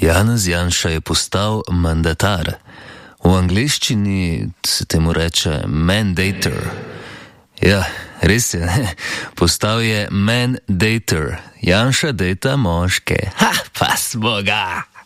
Janez Janša je postal mandatar. V angleščini se temu reče mandator. Ja, res je, ne? Postal je mandator. Janša dejta moške. Ha, pa smo ga!